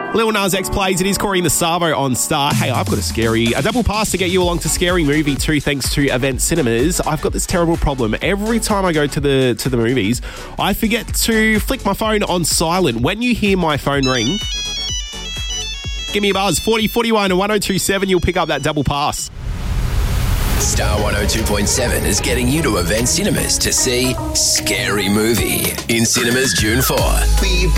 Lil Nas X plays. It is Corey and the Savo on Star. Hey, I've got a double pass to get you along to Scary Movie 2 thanks to Event Cinemas. I've got this terrible problem. Every time I go to the movies, I forget to flick my phone on silent. When you hear my phone ring, give me a buzz. 40 41 and 1027, you'll pick up that double pass. Star 102.7 is getting you to Event Cinemas to see Scary Movie in cinemas June 4.